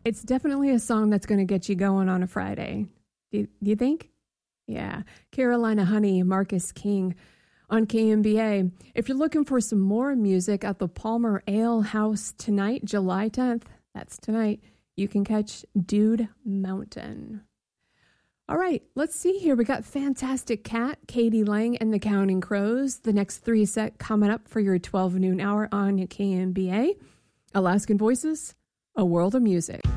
It's definitely a song that's going to get you going on a Friday. Do you think? Yeah. Carolina Honey, Marcus King on KMBA. If you're looking for some more music at the Palmer Ale House tonight, July 10th, that's tonight, you can catch Dude Mountain. All right, let's see here. We got Fantastic Cat, Katie Lang, and the Counting Crows. The next three set coming up for your 12 noon hour on KMBA. Alaskan Voices, a world of music.